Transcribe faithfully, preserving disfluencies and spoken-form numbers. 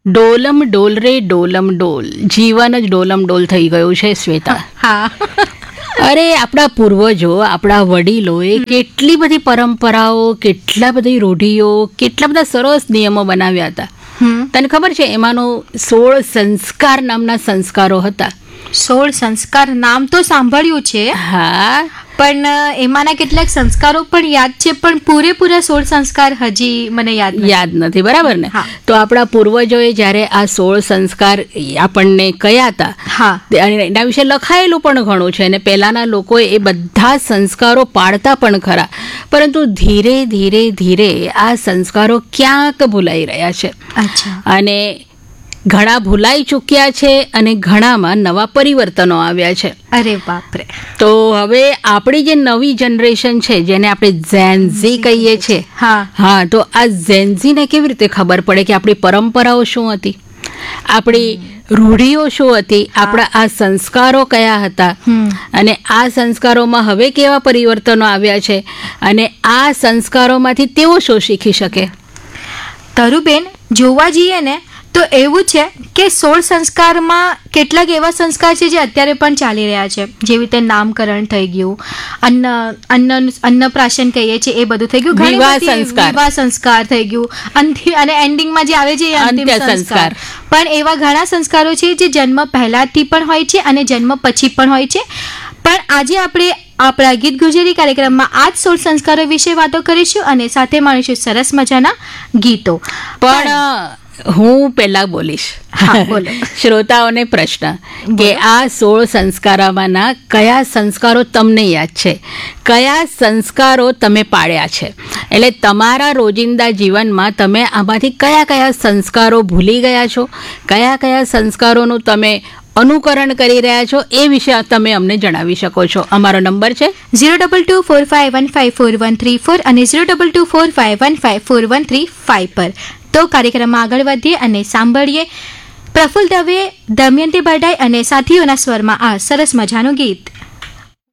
ડોલમ ડોલ રે ડોલમ ડોલ, જીવન જ ડોલમ ડોલ થઈ ગયું છે શ્વેતા. હા. અરે આપણા પૂર્વજો, આપણા વડીલોએ કેટલી બધી પરંપરાઓ, કેટલા બધી રૂઢિઓ, કેટલા બધા સરસ નિયમો બનાવ્યા હતા. તને ખબર છે એમાંનો સોળ સંસ્કાર નામના સંસ્કારો હતા. સોળ સંસ્કાર નામ તો સાંભળ્યું છે, હા, પણ એમાંના કેટલાક સંસ્કારો પણ યાદ છે, પણ પૂરેપૂરા સોળ સંસ્કાર હજી મને યાદ યાદ નથી. બરાબર ને? હા. તો આપણા પૂર્વજોએ જ્યારે આ સોળ સંસ્કાર આપણને કયા હતા, હા, અને એના વિશે લખાયેલું પણ ઘણું છે, અને પહેલાના લોકોએ એ બધા સંસ્કારો પાળતા પણ ખરા, પરંતુ ધીરે ધીરે ધીરે આ સંસ્કારો ક્યાંક ભૂલાઈ રહ્યા છે. અચ્છા. અને ઘણા ભૂલાઈ ચૂક્યા છે અને ઘણામાં નવા પરિવર્તનો આવ્યા છે. અરે બાપરે. તો હવે આપણી જે નવી જનરેશન છે, જેને આપણે ઝેનઝી કહીએ છીએ, હા હા, તો આ ઝેનઝીને કેવી રીતે ખબર પડે કે આપણી પરંપરાઓ શું હતી, આપણી રૂઢિઓ શું હતી, આપણા આ સંસ્કારો કયા હતા, અને આ સંસ્કારોમાં હવે કેવા પરિવર્તનો આવ્યા છે, અને આ સંસ્કારોમાંથી તેઓ શું શીખી શકે? તરુબેન, જોવા જઈએ ને તો એવું છે કે સોળ સંસ્કારમાં કેટલાક એવા સંસ્કાર છે જે અત્યારે પણ ચાલી રહ્યા છે, જેવી રીતે નામકરણ થઈ ગયું, અન્ન અન્ન અન્નપ્રાશન કહીએ છીએ એ બધું થઈ ગયું, ઘણી વિવાહ બધી સંસ્કાર. વિવાહ સંસ્કાર થઈ ગયું, અંતિમ અને એન્ડિંગમાં જે આવે છે એ અંતિમ અંત્ય સંસ્કાર. સંસ્કાર. પણ એવા ઘણા સંસ્કારો છે જે જન્મ પહેલાથી પણ હોય છે અને જન્મ પછી પણ હોય છે. પણ આજે આપણે આપણા ગીત ગુજરી કાર્યક્રમમાં આ જ સોળ સંસ્કારો વિશે વાતો કરીશું અને સાથે માણીશું સરસ મજાના ગીતો. પણ હું પહેલા બોલીશ. હા, બોલો. શ્રોતાઓને પ્રશ્ન કે આ સોળ સંસ્કારોમાંના કયા સંસ્કારો તમને યાદ છે, કયા સંસ્કારો તમે પાળ્યા છે? એટલે તમારા રોજિંદા જીવનમાં તમે આમાંથી કયા કયા સંસ્કારો ભૂલી ગયા છો, કયા કયા સંસ્કારોનું તમે અનુકરણ કરી રહ્યા છો, એ વિશે તમે અમને જણાવી શકો છો. અમારો નંબર છે zero double two four five one five four one three four અને zero double two four five one five four one three five પર. તો કાર્યક્રમમાં આગળ વધીએ અને સાંભળીએ પ્રફુલ્લ દવે, દમયંતી બરડાઈ અને સાથીઓના સ્વરમાં આ સરસ મજાનું ગીત.